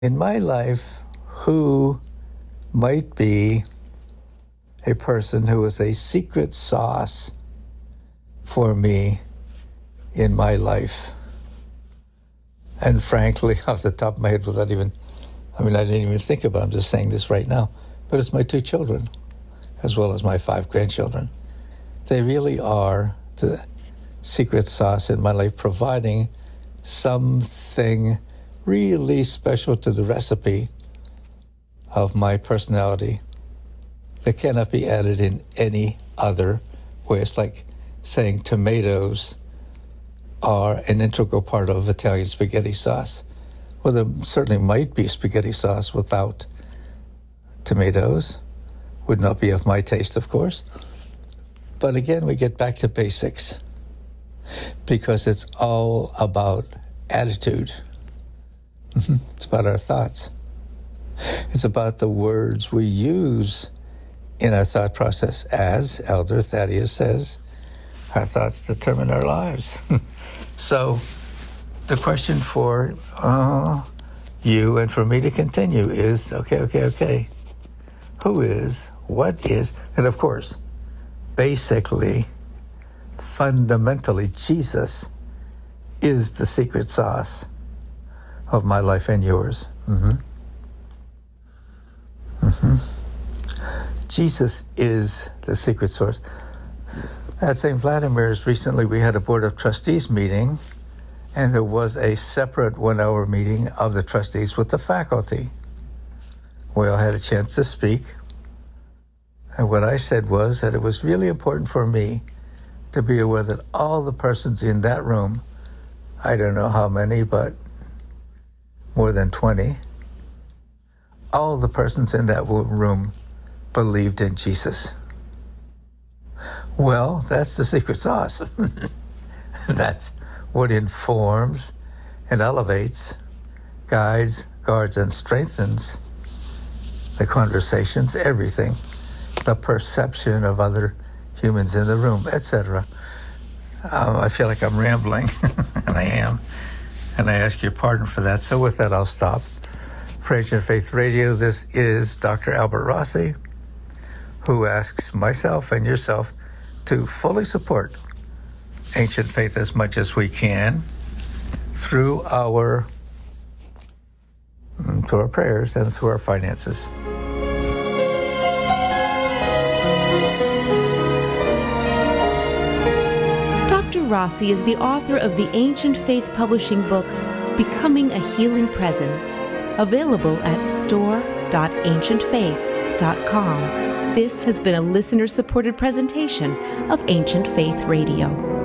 In my life, who might be a person who is a secret sauce for me in my life? And frankly, off the top of my head, I didn't even think about it. I'm just saying this right now. But it's my 2 children, as well as my 5 grandchildren. They really are the secret sauce in my life, providing something really special to the recipe of my personality that cannot be added in any other way. It's like saying tomatoes are an integral part of Italian spaghetti sauce. Well, there certainly might be spaghetti sauce without tomatoes. Would not be of my taste, of course. But again, we get back to basics because it's all about attitude. It's about our thoughts. It's about the words we use in our thought process. As Elder Thaddeus says, our thoughts determine our lives. So the question for you and for me to continue is, okay. Who is, what is, and of course, basically, fundamentally, Jesus is the secret sauce of my life and yours. Jesus is the secret source. At St. Vladimir's recently, we had a Board of Trustees meeting, and there was a separate 1-hour meeting of the trustees with the faculty. We all had a chance to speak, and what I said was that it was really important for me to be aware that all the persons in that room, I don't know how many, but more than 20, all the persons in that room believed in Jesus. Well, that's the secret sauce. That's what informs and elevates, guides, guards, and strengthens the conversations, everything, the perception of other humans in the room, etc. I feel like I'm rambling, and I am, and I ask your pardon for that. So with that, I'll stop. For Ancient Faith Radio, this is Dr. Albert Rossi, who asks myself and yourself to fully support Ancient Faith as much as we can through our prayers and through our finances. Dr. Rossi is the author of the Ancient Faith publishing book, Becoming a Healing Presence, available at store.ancientfaith.com. This has been a listener-supported presentation of Ancient Faith Radio.